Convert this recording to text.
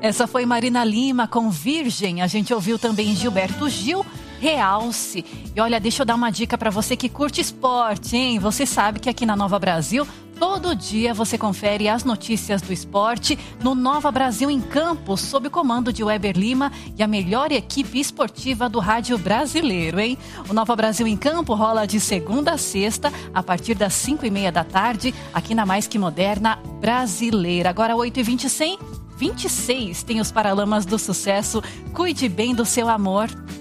Essa foi Marina Lima com Virgem. A gente ouviu também Gilberto Gil, Realce. E olha, deixa eu dar uma dica para você que curte esporte, hein? Você sabe que aqui na Nova Brasil, todo dia você confere as notícias do esporte no Nova Brasil em Campo, sob o comando de Weber Lima e a melhor equipe esportiva do rádio brasileiro, hein? O Nova Brasil em Campo rola de segunda a sexta, a partir das 5:30 da tarde, aqui na Mais Que Moderna Brasileira. Agora 8h26, tem os Paralamas do Sucesso. Cuide bem do seu amor.